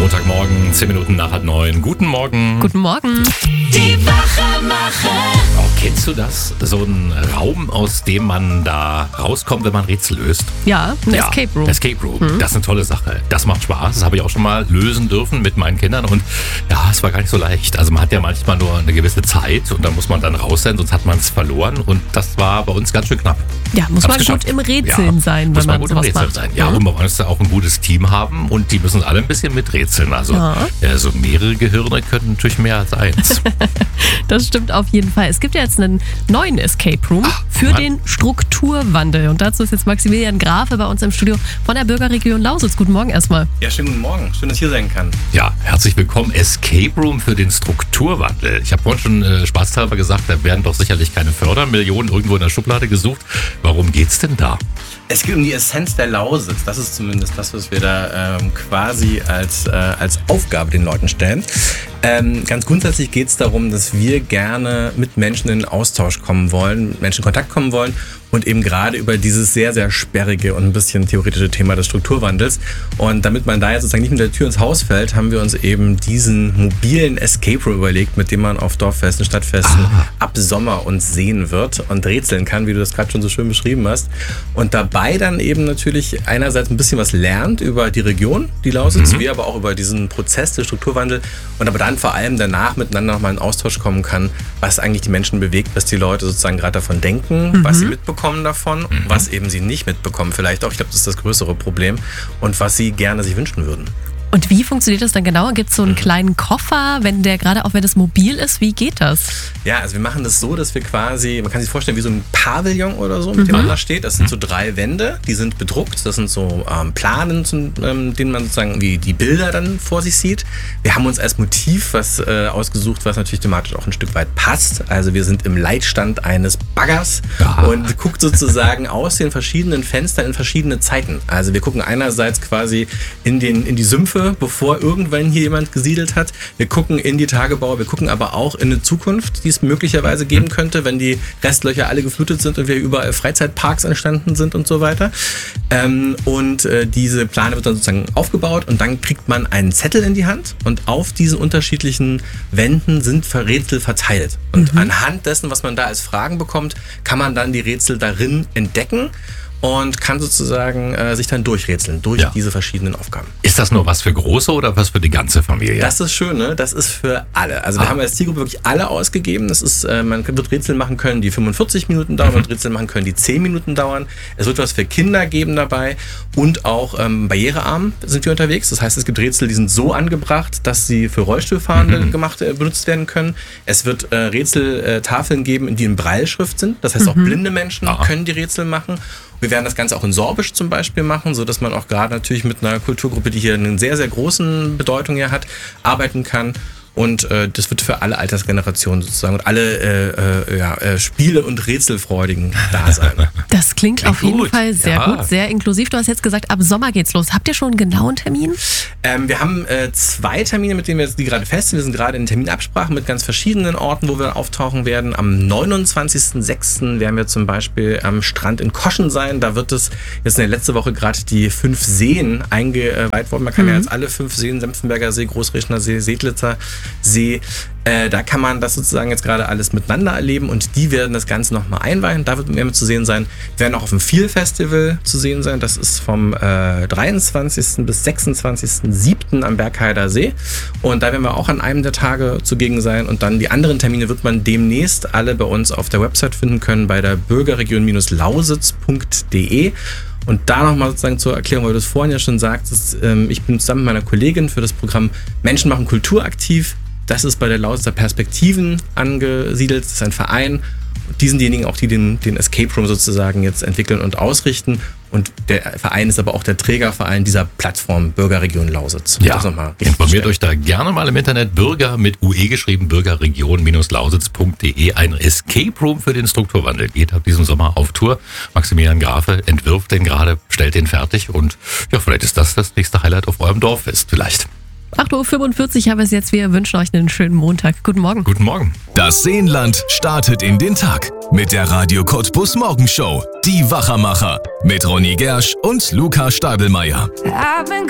Montagmorgen, 10 Minuten nach 8:30. Guten Morgen. Guten Morgen. Die Wachermacher. Oh, kennst du das? So ein Raum, aus dem man da rauskommt, wenn man Rätsel löst? Ja, ein Escape Room. Escape Room. Das ist eine tolle Sache. Das macht Spaß. Das habe ich auch schon mal lösen dürfen mit meinen Kindern. Und ja, es war gar nicht so leicht. Also man hat ja manchmal nur eine gewisse Zeit und da muss man dann raus sein, sonst hat man es verloren. Und das war bei uns ganz schön knapp. Ja, muss Hab's man geschafft. gut im Rätseln sein, muss wenn man man gut im sowas Rätseln macht. sein. Ja, und man muss auch ein gutes Team haben und die müssen alle ein bisschen miträtseln. Also so mehrere Gehirne können natürlich mehr als eins. Das stimmt auf jeden Fall. Es gibt ja jetzt einen neuen Escape Room für den Strukturwandel. Und dazu ist jetzt Maximilian Grafe bei uns im Studio von der Bürgerregion Lausitz. Guten Morgen erstmal. Ja, schönen guten Morgen. Schön, dass ich hier sein kann. Ja, herzlich willkommen. Escape Room für den Strukturwandel. Ich habe vorhin schon spaßhalber gesagt, da werden doch sicherlich keine Fördermillionen irgendwo in der Schublade gesucht. Warum geht's denn da? Es geht um die Essenz der Lausitz. Das ist zumindest das, was wir da quasi als Aufgabe den Leuten stellen. Ganz grundsätzlich geht es darum, dass wir gerne mit Menschen in Austausch kommen wollen, mit Menschen in Kontakt kommen wollen und eben gerade über dieses sehr, sehr sperrige und ein bisschen theoretische Thema des Strukturwandels. Und damit man da jetzt sozusagen nicht mit der Tür ins Haus fällt, haben wir uns eben diesen mobilen Escape Room überlegt, mit dem man auf Dorffesten, Stadtfesten ab Sommer uns sehen wird und rätseln kann, wie du das gerade schon so schön beschrieben hast. Und dabei dann eben natürlich einerseits ein bisschen was lernt über die Region, die Lausitz, wie aber auch über diesen Prozess des Strukturwandels und aber dann vor allem danach miteinander nochmal in Austausch kommen kann, was eigentlich die Menschen bewegt, was die Leute sozusagen gerade davon denken, was sie mitbekommen davon, was eben sie nicht mitbekommen vielleicht auch. Ich glaube, das ist das größere Problem und was sie gerne sich wünschen würden. Und wie funktioniert das dann genau? Gibt es so einen kleinen Koffer, wenn das mobil ist? Wie geht das? Ja, also wir machen das so, dass wir quasi, man kann sich vorstellen, wie so ein Pavillon oder so, mit dem man da steht. Das sind so 3 Wände, die sind bedruckt. Das sind so Planen, denen man sozusagen wie die Bilder dann vor sich sieht. Wir haben uns als Motiv was ausgesucht, was natürlich thematisch auch ein Stück weit passt. Also wir sind im Leitstand eines Baggers und guckt sozusagen aus den verschiedenen Fenstern in verschiedene Zeiten. Also wir gucken einerseits quasi in die Sümpfe, bevor irgendwann hier jemand gesiedelt hat. Wir gucken in die Tagebau, wir gucken aber auch in eine Zukunft, die es möglicherweise geben könnte, wenn die Restlöcher alle geflutet sind und wir überall Freizeitparks entstanden sind und so weiter. Diese Plane wird dann sozusagen aufgebaut und dann kriegt man einen Zettel in die Hand und auf diesen unterschiedlichen Wänden sind Rätsel verteilt. Und anhand dessen, was man da als Fragen bekommt, kann man dann die Rätsel darin entdecken und kann sozusagen sich dann durchrätseln durch diese verschiedenen Aufgaben. Ist das nur was für Große oder was für die ganze Familie? Das ist schön, ne? Das ist für alle. Also wir haben als Zielgruppe wirklich alle ausgegeben. Das ist, man wird Rätsel machen können, die 45 Minuten dauern, wird Rätsel machen können, die 10 Minuten dauern. Es wird was für Kinder geben dabei und auch barrierearm sind wir unterwegs. Das heißt, es gibt Rätsel, die sind so angebracht, dass sie für Rollstuhlfahrende benutzt werden können. Es wird Rätseltafeln geben, die in Brailleschrift sind. Das heißt, auch blinde Menschen können die Rätsel machen. Wir werden das Ganze auch in Sorbisch zum Beispiel machen, sodass man auch gerade natürlich mit einer Kulturgruppe, die hier eine sehr, sehr große Bedeutung hier hat, arbeiten kann. Und das wird für alle Altersgenerationen sozusagen und alle Spiele- und Rätselfreudigen da sein. Das klingt auf jeden Fall sehr gut, sehr inklusiv. Du hast jetzt gesagt, ab Sommer geht's los. Habt ihr schon einen genauen Termin? Wir haben 2 Termine, mit denen die gerade fest sind. Wir sind gerade in Terminabsprache mit ganz verschiedenen Orten, wo wir auftauchen werden. Am 29.06. werden wir zum Beispiel am Strand in Koschen sein. Da wird es jetzt in der letzten Woche gerade die 5 Seen eingeweiht worden. Man kann ja jetzt alle 5 Seen, Senftenberger See, Großrechner See, Seedlitzer See, da kann man das sozusagen jetzt gerade alles miteinander erleben und die werden das Ganze nochmal einweihen. Da wird mehr mit zu sehen sein. Wir werden auch auf dem Feel Festival zu sehen sein. Das ist vom 23. bis 26.07. am Bergheider See. Und da werden wir auch an einem der Tage zugegen sein. Und dann die anderen Termine wird man demnächst alle bei uns auf der Website finden können, bei der bürgerregion-lausitz.de. Und da nochmal sozusagen zur Erklärung, weil du es vorhin ja schon sagtest, ich bin zusammen mit meiner Kollegin für das Programm Menschen machen Kultur aktiv. Das ist bei der Lausitzer Perspektiven angesiedelt. Das ist ein Verein. Die sind diejenigen auch, die den Escape Room sozusagen jetzt entwickeln und ausrichten. Und der Verein ist aber auch der Trägerverein dieser Plattform Bürgerregion Lausitz. Ja, informiert euch da gerne mal im Internet. Bürger mit UE geschrieben, bürgerregion-lausitz.de. Ein Escape Room für den Strukturwandel geht ab diesem Sommer auf Tour. Maximilian Grafe entwirft den gerade, stellt den fertig und ja, vielleicht ist das nächste Highlight auf eurem Dorffest vielleicht. 8:45 Uhr haben wir es jetzt. Wir wünschen euch einen schönen Montag. Guten Morgen. Guten Morgen. Das Seenland startet in den Tag mit der Radio Cottbus Morgenshow. Die Wachermacher mit Ronny Gersch und Luca Stadelmeier.